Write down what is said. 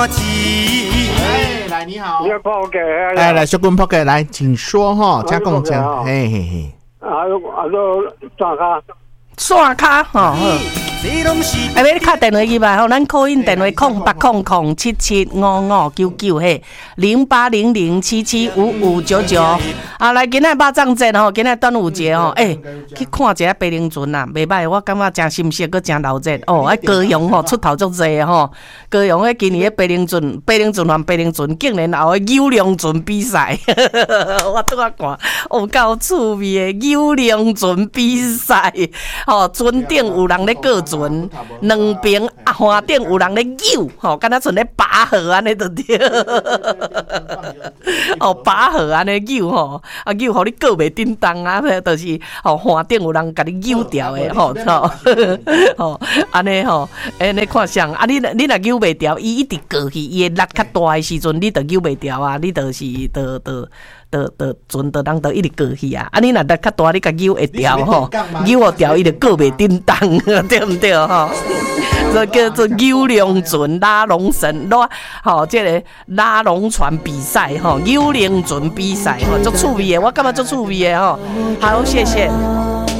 来，你好。 你好，破嘅。 来，小君破嘅，来，请说哈，加讲讲，嘿嘿嘿。 转卡。 线卡吼，要你敲电话去吧，吼，咱call in电话0800775599嘿，0800775599。啊，来，今仔肉粽节吼，今仔端午节吼，去看一下白龙船啦，袂歹，我感觉真新鲜，佮真闹热哦。高雄吼出头足济吼，高雄今年白龙船竟然有游龙船比赛，我拄啊看，够趣味的游龙船比赛。吼，船顶有人咧过船，两边岸顶有人咧游，吼，敢若像咧拔河安尼就对。哦，拔河安尼游吼，游互你过袂叮当啊，就是吼岸顶有人甲你游掉的吼，吼，安尼吼，你看像你若游袂掉，伊一直过去，伊的力较大的时阵，你就游袂掉啊，你就是船人就一直过去啊！你若力较大，你甲游会掉吼，游会掉伊就过袂叮当，对毋对吼？这叫做游龙船拉龙绳吼，这个拉龙船比赛吼，游龙船比赛吼，足趣味的，我感觉足趣味的吼。好，谢谢。